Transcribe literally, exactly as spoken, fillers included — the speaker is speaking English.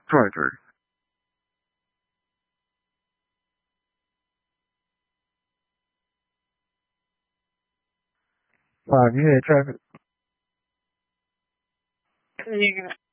对对。啊，你也这个。 那个